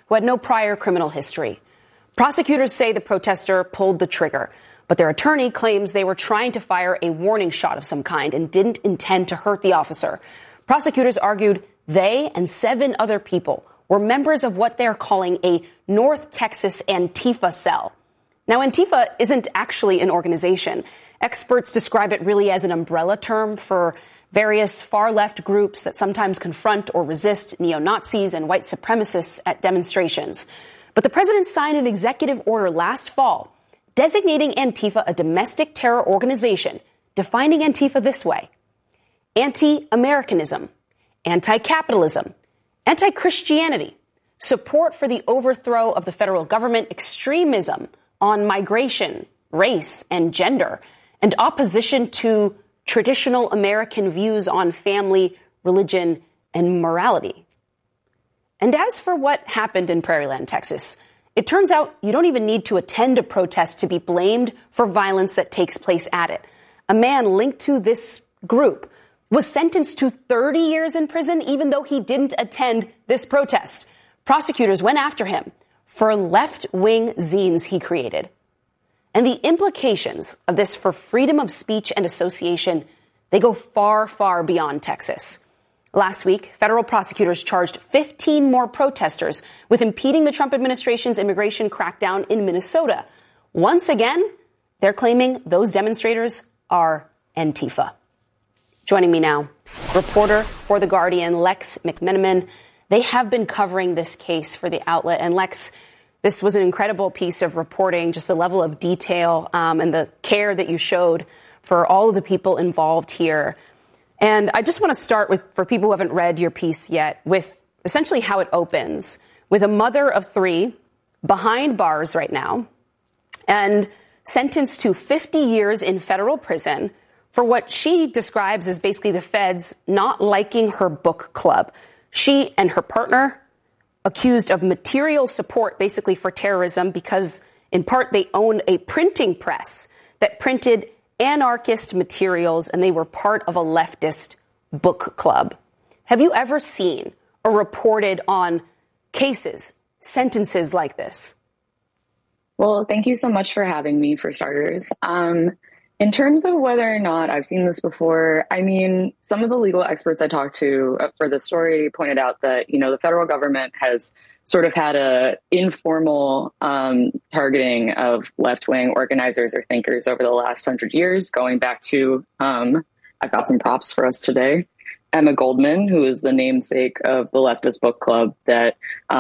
who had no prior criminal history. Prosecutors say the protester pulled the trigger, but their attorney claims they were trying to fire a warning shot of some kind and didn't intend to hurt the officer. Prosecutors argued they and 7 other people were members of what they're calling a North Texas Antifa cell. Now, Antifa isn't actually an organization. Experts describe it really as an umbrella term for various far-left groups that sometimes confront or resist neo-Nazis and white supremacists at demonstrations. But the president signed an executive order last fall designating Antifa a domestic terror organization, defining Antifa this way: anti-Americanism, anti-capitalism, anti-Christianity, support for the overthrow of the federal government, extremism on migration, race, and gender, and opposition to traditional American views on family, religion, and morality. And as for what happened in Prairieland, Texas, it turns out you don't even need to attend a protest to be blamed for violence that takes place at it. A man linked to this group was sentenced to 30 years in prison, even though he didn't attend this protest. Prosecutors went after him for left-wing zines he created. And the implications of this for freedom of speech and association, they go far, far beyond Texas. Last week, federal prosecutors charged 15 more protesters with impeding the Trump administration's immigration crackdown in Minnesota. Once again, they're claiming those demonstrators are Antifa. Joining me now, reporter for The Guardian, Lex McMenamin. They have been covering this case for the outlet. And Lex, this was an incredible piece of reporting, just the level of detail and the care that you showed for all of the people involved here. And I just want to start with, for people who haven't read your piece yet, with essentially how it opens, with a mother of 3 behind bars right now and sentenced to 50 years in federal prison for what she describes as basically the feds not liking her book club. She and her partner accused of material support basically for terrorism because, in part, they own a printing press that printed anarchist materials and they were part of a leftist book club. Have you ever seen or reported on cases, sentences like this? Well, thank you so much for having me, for starters. In terms of whether or not I've seen this before, I mean, some of the legal experts I talked to for the story pointed out that, you know, the federal government has sort of had a informal targeting of left-wing organizers or thinkers over the last 100 years, going back to, I've got some props for us today, Emma Goldman, who is the namesake of the leftist book club that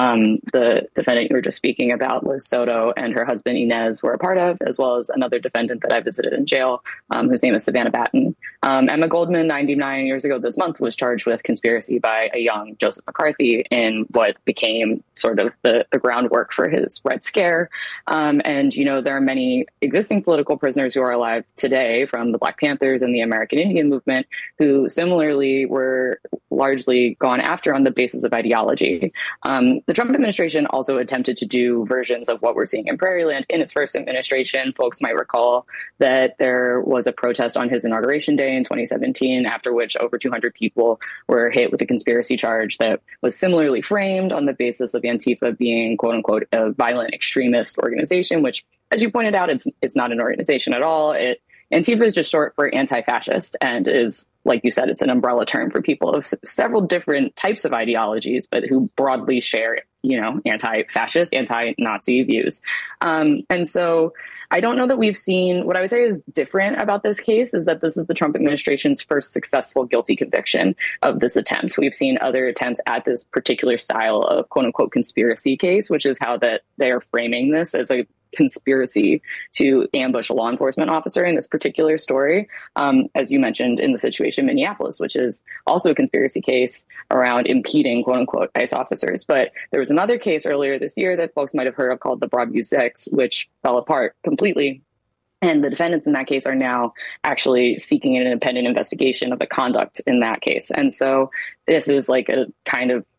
the defendant you were just speaking about, Liz Soto, and her husband Inez were a part of, as well as another defendant that I visited in jail, whose name is Savannah Batten. Emma Goldman, 99 years ago this month, was charged with conspiracy by a young Joseph McCarthy in what became sort of the groundwork for his Red Scare. And, you know, there are many existing political prisoners who are alive today, from the Black Panthers and the American Indian movement, who similarly were largely gone after on the basis of ideology. The Trump administration also attempted to do versions of what we're seeing in Prairieland in its first administration. Folks might recall that there was a protest on his inauguration day in 2017, after which over 200 people were hit with a conspiracy charge that was similarly framed on the basis of Antifa being, quote unquote, a violent extremist organization, which, as you pointed out, it's not an organization at all. Antifa is just short for anti-fascist and is, like you said, it's an umbrella term for people of several different types of ideologies, but who broadly share, you know, anti-fascist, anti-Nazi views. And so I don't know that we've seen, what I would say is different about this case is that this is the Trump administration's first successful guilty conviction of this attempt. We've seen other attempts at this particular style of quote unquote conspiracy case, which is how that they are framing this as a conspiracy to ambush a law enforcement officer in this particular story, as you mentioned in the situation in Minneapolis, which is also a conspiracy case around impeding, quote unquote, ICE officers. But there was another case earlier this year that folks might have heard of called the Broadview Six, which fell apart completely. And the defendants in that case are now actually seeking an independent investigation of the conduct in that case. And so this is like a kind of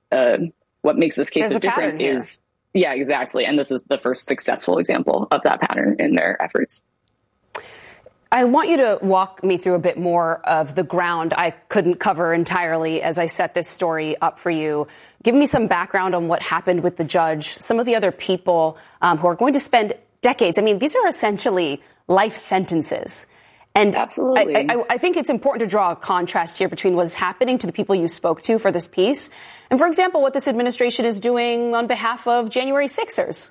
what makes this case so different is. Yeah, exactly. And this is the first successful example of that pattern in their efforts. I want you to walk me through a bit more of the ground I couldn't cover entirely as I set this story up for you. Give me some background on what happened with the judge, some of the other people who are going to spend decades. I mean, these are essentially life sentences. And absolutely, I think it's important to draw a contrast here between what's happening to the people you spoke to for this piece and, for example, what this administration is doing on behalf of January 6ers.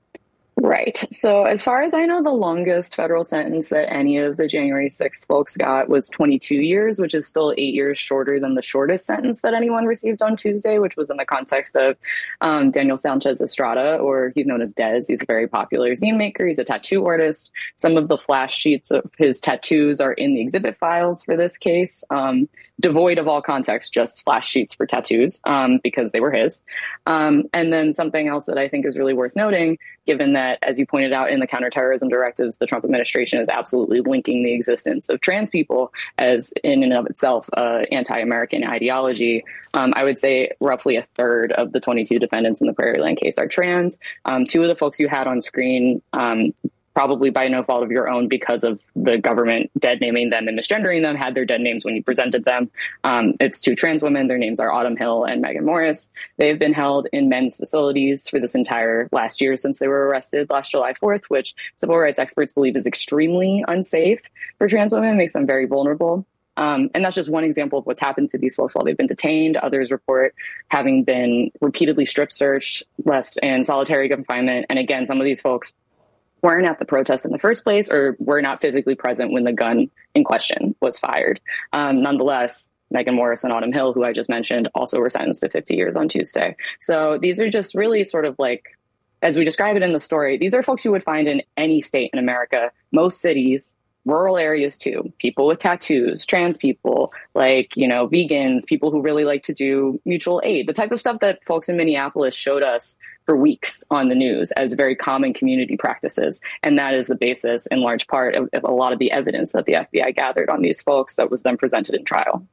Right. So as far as I know, the longest federal sentence that any of the January 6th folks got was 22 years, which is still 8 years shorter than the shortest sentence that anyone received on Tuesday, which was in the context of Daniel Sanchez Estrada, or he's known as Dez. He's a very popular zine maker. He's a tattoo artist. Some of the flash sheets of his tattoos are in the exhibit files for this case, devoid of all context, just flash sheets for tattoos because they were his. And then something else that I think is really worth noting, given that, as you pointed out in the counterterrorism directives, the Trump administration is absolutely linking the existence of trans people as in and of itself anti-American ideology. I would say roughly a third of the 22 defendants in the Prairieland case are trans. Two of the folks you had on screen, probably by no fault of your own because of the government dead naming them and misgendering them, had their dead names when you presented them. It's two trans women. Their names are Autumn Hill and Megan Morris. They've been held in men's facilities for this entire last year since they were arrested last July 4th, which civil rights experts believe is extremely unsafe for trans women, makes them very vulnerable. And that's just one example of what's happened to these folks while they've been detained. Others report having been repeatedly strip searched, left in solitary confinement. And again, some of these folks weren't at the protest in the first place or were not physically present when the gun in question was fired. Nonetheless, Megan Morris and Autumn Hill, who I just mentioned, also were sentenced to 50 years on Tuesday. So these are just really sort of like, as we describe it in the story, these are folks you would find in any state in America, most cities, rural areas too, people with tattoos, trans people, like, vegans, people who really like to do mutual aid, the type of stuff that folks in Minneapolis showed us for weeks on the news as very common community practices. And that is the basis, in large part, of a lot of the evidence that the FBI gathered on these folks that was then presented in trial.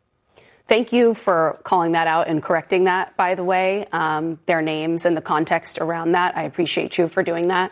Thank you for calling that out and correcting that, by the way, their names and the context around that. I appreciate you for doing that.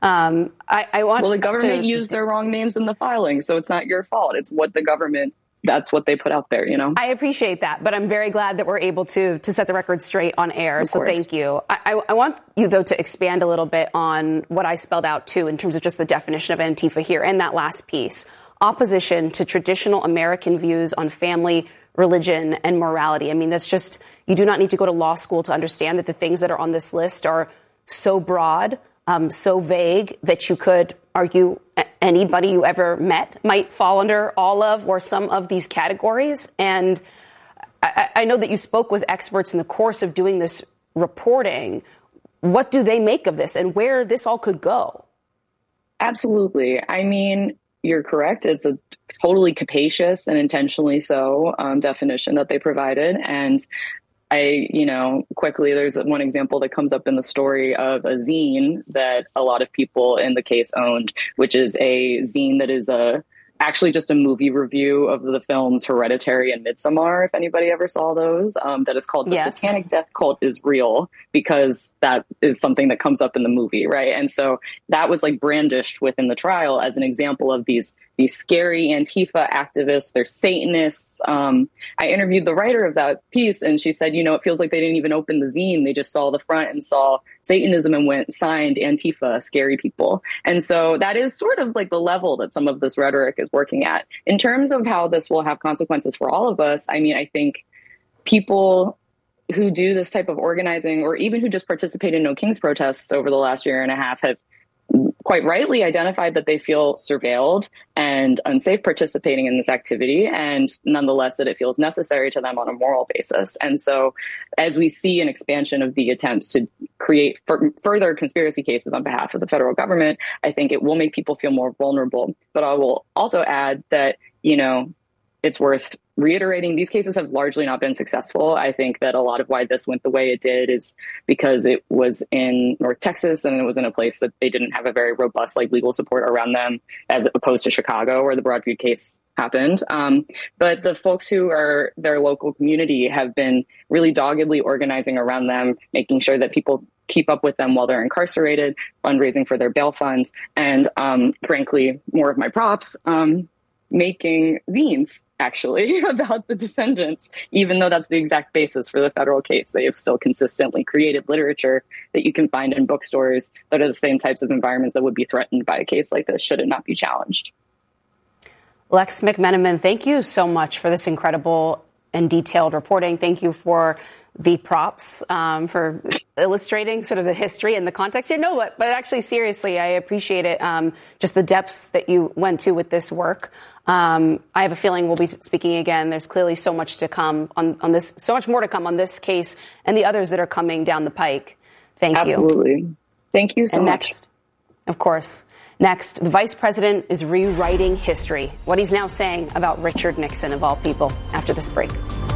The government used their wrong names in the filing, so it's not your fault. It's what the government, that's what they put out there, I appreciate that, but I'm very glad that we're able to set the record straight on air. So thank you. I want you, though, to expand a little bit on what I spelled out, too, in terms of just the definition of Antifa here and that last piece. Opposition to traditional American views on family, religion, and morality. I mean, that's just, you do not need to go to law school to understand that the things that are on this list are so broad, so vague that you could argue anybody you ever met might fall under all of or some of these categories. And I know that you spoke with experts in the course of doing this reporting. What do they make of this and where this all could go? Absolutely. I mean, you're correct. It's a totally capacious and intentionally so definition that they provided. And quickly, there's one example that comes up in the story of a zine that a lot of people in the case owned, which is a zine that is actually just a movie review of the films Hereditary and Midsommar, if anybody ever saw those, that is called The Satanic Death Cult is Real, because that is something that comes up in the movie, right? And so that was like brandished within the trial as an example of these scary Antifa activists. They're Satanists. I interviewed the writer of that piece, and she said, it feels like they didn't even open the zine. They just saw the front and saw Satanism and went, signed Antifa, scary people. And so that is sort of like the level that some of this rhetoric is working at. In terms of how this will have consequences for all of us, I mean, I think people who do this type of organizing, or even who just participate in No Kings protests over the last year and a half, have quite rightly identified that they feel surveilled and unsafe participating in this activity, and nonetheless that it feels necessary to them on a moral basis. And so as we see an expansion of the attempts to create further conspiracy cases on behalf of the federal government, I think it will make people feel more vulnerable. But I will also add that, it's worth reiterating, these cases have largely not been successful. I think that a lot of why this went the way it did is because it was in North Texas, and it was in a place that they didn't have a very robust legal support around them, as opposed to Chicago, where the Broadview case happened. But the folks who are their local community have been really doggedly organizing around them, making sure that people keep up with them while they're incarcerated, fundraising for their bail funds, and frankly, more of my props, making zines, actually, about the defendants, even though that's the exact basis for the federal case. They have still consistently created literature that you can find in bookstores that are the same types of environments that would be threatened by a case like this should it not be challenged. Lex McMenamin, thank you so much for this incredible and detailed reporting. Thank you for the props, for illustrating sort of the history and the context here. No, but actually, seriously, I appreciate it. Just the depths that you went to with this work. I have a feeling we'll be speaking again. There's clearly so much to come on this, so much more to come on this case and the others that are coming down the pike. Thank you. Absolutely. Thank you so much. Next, of course. Next, the vice president is rewriting history. What he's now saying about Richard Nixon, of all people, after this break.